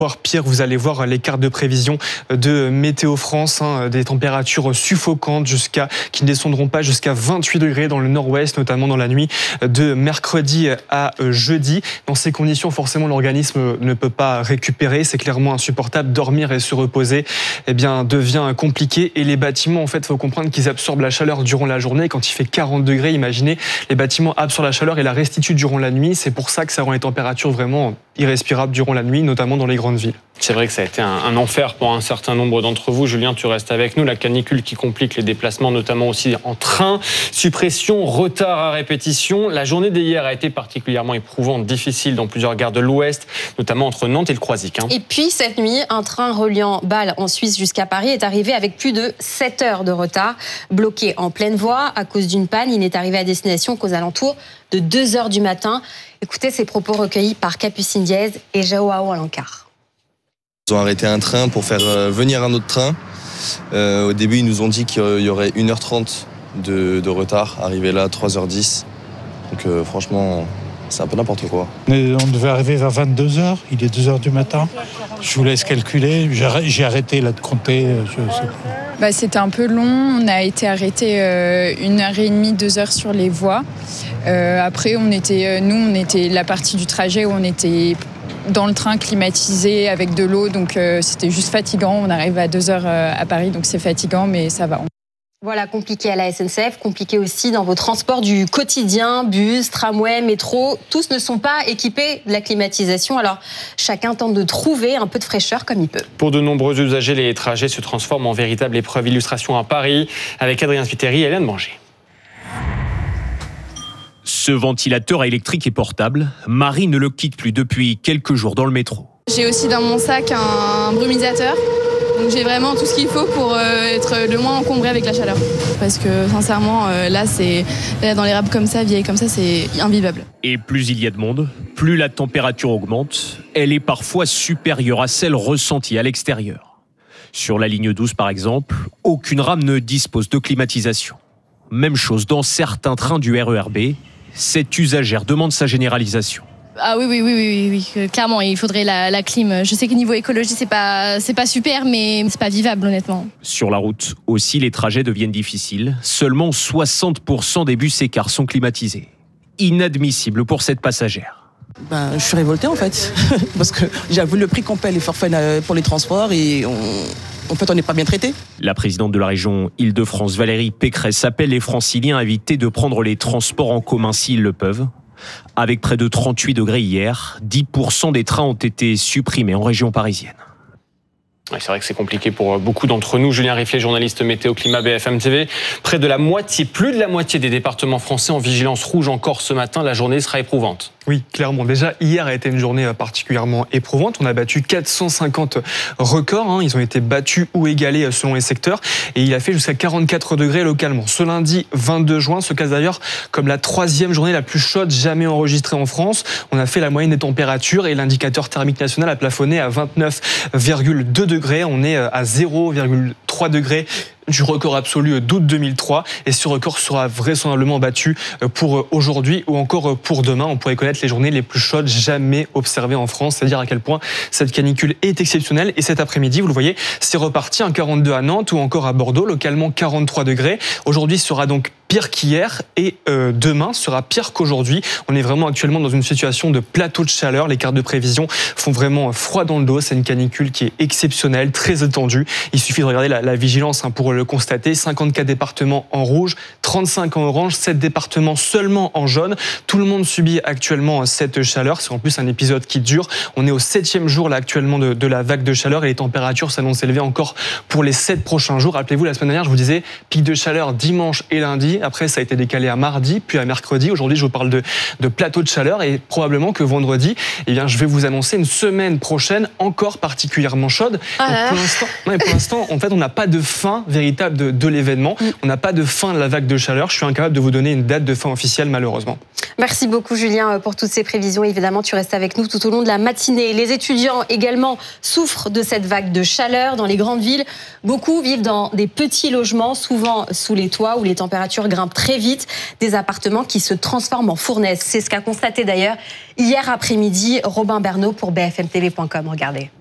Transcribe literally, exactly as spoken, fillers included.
Voire pire, vous allez voir les cartes de prévision de Météo France, hein, des températures suffocantes jusqu'à, qui ne descendront pas jusqu'à vingt-huit degrés dans le nord-ouest, notamment dans la nuit de mercredi à jeudi. Dans ces conditions, forcément, l'organisme ne peut pas récupérer. C'est clairement insupportable. Dormir et se reposer, eh bien, devient compliqué. Et les bâtiments, en fait, il faut comprendre qu'ils absorbent la chaleur durant la journée. Quand il fait quarante degrés, imaginez, les bâtiments absorbent la chaleur et la restituent durant la nuit. C'est pour ça que ça rend les températures vraiment irrespirables durant la nuit, notamment dans les grandes villes. C'est vrai que ça a été un, un enfer pour un certain nombre d'entre vous. Julien, tu restes avec nous. La canicule qui complique les déplacements, notamment aussi en train. Suppression, retard à répétition. La journée d'hier a été particulièrement éprouvante, difficile dans plusieurs gares de l'Ouest, notamment entre Nantes et le Croisic. Hein. Et puis cette nuit, un train reliant Bâle en Suisse jusqu'à Paris est arrivé avec plus de sept heures de retard. Bloqué en pleine voie à cause d'une panne, il n'est arrivé à destination qu'aux alentours de deux heures du matin. Écoutez ces propos recueillis par Capucine Diaz et Joao Alencar. Ils ont arrêté un train pour faire venir un autre train. Euh, au début, ils nous ont dit qu'il y aurait une heure trente de, de retard. Arrivé là, trois heures dix. Donc euh, franchement, c'est un peu n'importe quoi. On devait arriver vers vingt-deux heures. Il est deux heures du matin. Je vous laisse calculer. J'ai arrêté là de compter. Je sais pas. Bah, c'était un peu long. On a été arrêté euh, une heure et demie, deux heures sur les voies. Euh, après, on était, nous, on était la partie du trajet où on était dans le train climatisé avec de l'eau, donc euh, c'était juste fatigant. On arrive à deux heures euh, à Paris, donc c'est fatigant, mais ça va. Voilà, compliqué à la S N C F, compliqué aussi dans vos transports du quotidien, bus, tramway, métro. Tous ne sont pas équipés de la climatisation, alors chacun tente de trouver un peu de fraîcheur comme il peut. Pour de nombreux usagers, les trajets se transforment en véritable épreuve. Illustration à Paris, avec Adrien Spiteri et Hélène Manger. Ce ventilateur électrique et portable, Marie ne le quitte plus depuis quelques jours dans le métro. J'ai aussi dans mon sac un brumisateur. Donc j'ai vraiment tout ce qu'il faut pour être le moins encombré avec la chaleur. Parce que sincèrement, là, c'est, là dans les rames comme ça, vieilles comme ça, c'est invivable. Et plus il y a de monde, plus la température augmente. Elle est parfois supérieure à celle ressentie à l'extérieur. Sur la ligne douze, par exemple, aucune rame ne dispose de climatisation. Même chose dans certains trains du R E R B. Cette usagère demande sa généralisation. Ah oui, oui, oui, oui, oui, oui. Clairement, il faudrait la, la clim. Je sais que niveau écologie, c'est pas, c'est pas super, mais c'est pas vivable, honnêtement. Sur la route aussi, les trajets deviennent difficiles. Seulement soixante pour cent des bus et cars sont climatisés. Inadmissible pour cette passagère. Ben, je suis révoltée en fait, parce que j'avoue le prix qu'on paie les forfaits pour les transports et on... En fait, on n'est pas bien traité. La présidente de la région Île-de-France, Valérie Pécresse, appelle les Franciliens à éviter de prendre les transports en commun s'ils le peuvent. Avec près de trente-huit degrés hier, dix pour cent des trains ont été supprimés en région parisienne. Ouais, c'est vrai que c'est compliqué pour beaucoup d'entre nous. Julien Riffier, journaliste météo climat B F M T V. Près de la moitié, plus de la moitié des départements français en vigilance rouge encore ce matin. La journée sera éprouvante. Oui, clairement. Déjà, hier a été une journée particulièrement éprouvante. On a battu quatre cent cinquante records. Hein. Ils ont été battus ou égalés selon les secteurs. Et il a fait jusqu'à quarante-quatre degrés localement. Ce lundi vingt-deux juin se classe d'ailleurs comme la troisième journée la plus chaude jamais enregistrée en France. On a fait la moyenne des températures et l'indicateur thermique national a plafonné à vingt-neuf virgule deux degrés. On est à zéro virgule trois degrés du record absolu d'août deux mille trois et ce record sera vraisemblablement battu pour aujourd'hui ou encore pour demain. On pourrait connaître les journées les plus chaudes jamais observées en France, c'est-à-dire à quel point cette canicule est exceptionnelle. Et cet après-midi, vous le voyez, c'est reparti, un quarante-deux à Nantes ou encore à Bordeaux, localement quarante-trois degrés. Aujourd'hui sera donc pire qu'hier et euh, demain sera pire qu'aujourd'hui. On est vraiment actuellement dans une situation de plateau de chaleur. Les cartes de prévision font vraiment froid dans le dos. C'est une canicule qui est exceptionnelle, très étendue. Il suffit de regarder la, la vigilance hein, pour le constater. cinquante-quatre départements en rouge, trente-cinq en orange, sept départements seulement en jaune. Tout le monde subit actuellement cette chaleur. C'est en plus un épisode qui dure. On est au septième jour là actuellement de, de la vague de chaleur et les températures s'annoncent élevées encore pour les sept prochains jours. Rappelez-vous, la semaine dernière, je vous disais pic de chaleur dimanche et lundi. Après, ça a été décalé à mardi, puis à mercredi. Aujourd'hui, je vous parle de, de plateau de chaleur et probablement que vendredi, eh bien, je vais vous annoncer une semaine prochaine encore particulièrement chaude. Ah. Donc, pour l'instant, non, mais pour l'instant, en fait, on n'a pas de fin véritable de, de l'événement. Mm. On n'a pas de fin de la vague de chaleur. Je suis incapable de vous donner une date de fin officielle, malheureusement. Merci beaucoup, Julien, pour toutes ces prévisions. Évidemment, tu restes avec nous tout au long de la matinée. Les étudiants également souffrent de cette vague de chaleur dans les grandes villes. Beaucoup vivent dans des petits logements, souvent sous les toits où les températures grimpent très vite. Des appartements qui se transforment en fournaise. C'est ce qu'a constaté d'ailleurs hier après-midi Robin Bernot pour B F M T V point com. Regardez.